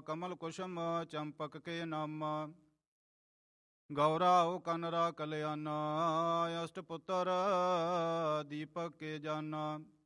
ਕਮਲ ਕੁਸਮ ਚੰਪਕ ਕੇ ਨਾਮਾ। ਗੌਰਾ ਉਹ ਕਨਰਾ ਕਲਿਆਣਾ, ਅਸ਼ਟ ਪੁੱਤਰ ਦੀਪਕ ਕੇ ਜਾਨਾ।